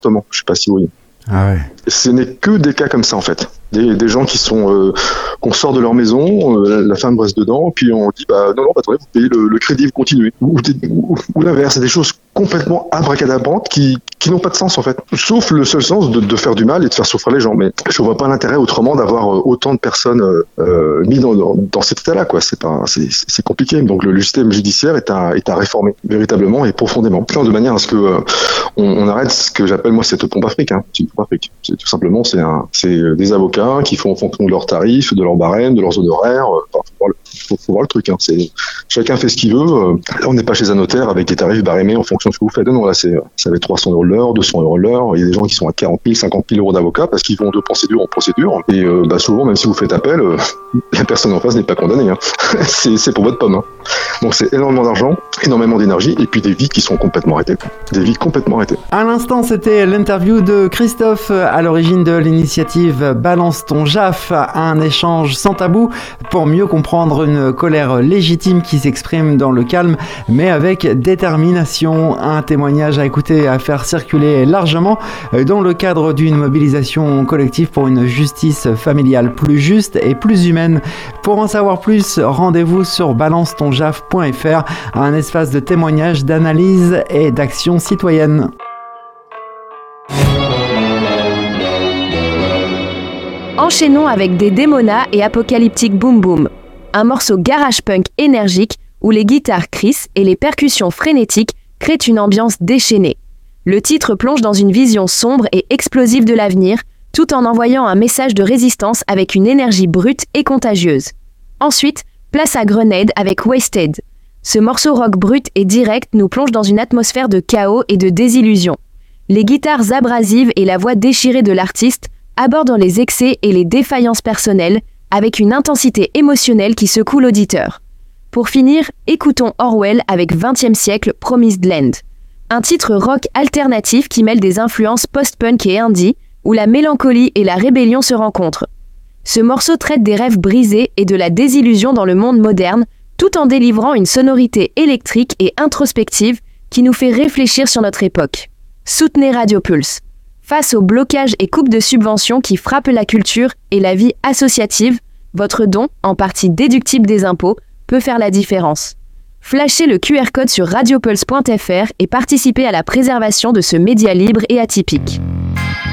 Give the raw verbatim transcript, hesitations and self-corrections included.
comportement. Je sais pas si vous voyez. Ah ouais. Ce n'est que des cas comme ça en fait. Des, des gens qui sont euh, qu'on sort de leur maison, euh, la femme reste dedans, puis on dit bah non non attendez, vous payez le, le crédit, vous continuez. Ou, ou, ou l'inverse, c'est des choses complètement abracadabrantes qui qui n'ont pas de sens en fait. Sauf le seul sens de, de faire du mal et de faire souffrir les gens. Mais je vois pas l'intérêt autrement d'avoir autant de personnes euh, mis dans, dans dans cet état-là quoi. C'est pas c'est c'est compliqué. Donc le, le système judiciaire est à est à réformer véritablement et profondément. De manière à ce que euh, on, on arrête ce que j'appelle moi cette pompe afrique. Hein. C'est une pompe afrique. C'est tout simplement c'est un c'est des avocats qui font en fonction de leurs tarifs, de leurs barèmes, de leurs honoraires. Enfin, faut voir le, faut, faut voir le truc. Hein. C'est, chacun fait ce qu'il veut. Là, on n'est pas chez un notaire avec des tarifs barémés en fonction de ce que vous faites. Non, là, c'est, ça va être trois cents euros l'heure, deux cents euros l'heure. Il y a des gens qui sont à quarante mille, cinquante mille euros d'avocat parce qu'ils vont de procédure en procédure. Et euh, bah, souvent, même si vous faites appel, euh, la personne en face n'est pas condamnée. Hein. c'est, c'est pour votre pomme. Hein. Donc, c'est énormément d'argent, énormément d'énergie et puis des vies qui sont complètement arrêtées. Des vies complètement arrêtées. À l'instant, c'était l'interview de Christophe à l'origine de l'initiative Balance ton J A F, un échange sans tabou pour mieux comprendre une colère légitime qui s'exprime dans le calme mais avec détermination. Un témoignage à écouter et à faire circuler largement dans le cadre d'une mobilisation collective pour une justice familiale plus juste et plus humaine. Pour en savoir plus, rendez-vous sur balance ton j a f point f r, un espace de témoignage, d'analyse et d'action citoyenne. Enchaînons avec des Démona et Apocalyptic Boom Boom, un morceau garage punk énergique où les guitares crissent et les percussions frénétiques créent une ambiance déchaînée. Le titre plonge dans une vision sombre et explosive de l'avenir, tout en envoyant un message de résistance avec une énergie brute et contagieuse. Ensuite, place à Grenade avec Wasted. Ce morceau rock brut et direct nous plonge dans une atmosphère de chaos et de désillusion. Les guitares abrasives et la voix déchirée de l'artiste abordant les excès et les défaillances personnelles avec une intensité émotionnelle qui secoue l'auditeur. Pour finir, écoutons Orwell avec vingtième siècle Promised Land, un titre rock alternatif qui mêle des influences post-punk et indie, où la mélancolie et la rébellion se rencontrent. Ce morceau traite des rêves brisés et de la désillusion dans le monde moderne, tout en délivrant une sonorité électrique et introspective qui nous fait réfléchir sur notre époque. Soutenez Radio Pulse. Face aux blocages et coupes de subventions qui frappent la culture et la vie associative, votre don, en partie déductible des impôts, peut faire la différence. Flashez le Q R code sur radiopulse point f r et participez à la préservation de ce média libre et atypique.